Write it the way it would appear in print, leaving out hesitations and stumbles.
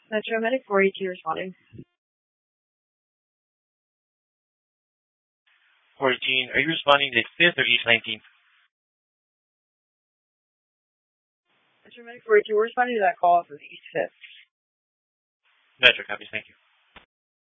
Metro Medic 482 responding. 418, are you responding to 5th or East 19th? Metro Medic 482, we're responding to that call off of East 5th. Metro copies, thank you.